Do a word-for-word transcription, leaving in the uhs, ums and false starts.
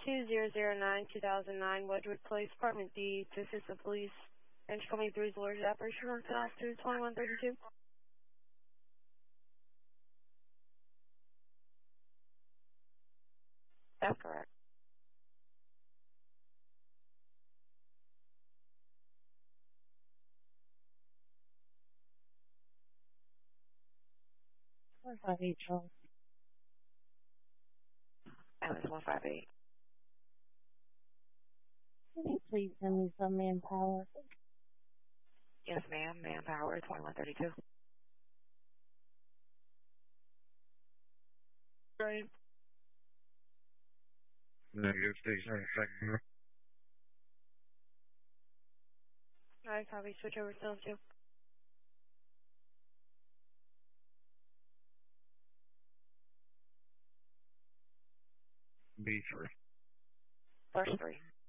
two zero zero nine, two thousand nine, Wedgewood Place, Apartment D, to assist the police. And coming through is Lord's operation on class through twenty-one thirty-two. That's correct. one five eight, Charles. Alice one five eight. Can you please send me some manpower? Yes, ma'am. Manpower, twenty-one thirty-two. Right. Negative station on second floor. Alright, copy. Switch over to zone two. B three. First three.